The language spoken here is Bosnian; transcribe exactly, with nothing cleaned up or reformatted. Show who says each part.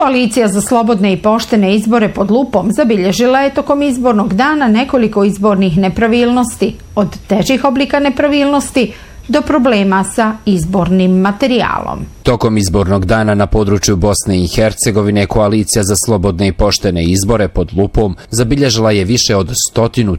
Speaker 1: Koalicija za slobodne i poštene izbore pod lupom zabilježila je tokom izbornog dana nekoliko izbornih nepravilnosti, od težih oblika nepravilnosti do problema sa izbornim materijalom.
Speaker 2: Tokom izbornog dana na području Bosne i Hercegovine Koalicija za slobodne i poštene izbore pod lupom zabilježila je više od stotinu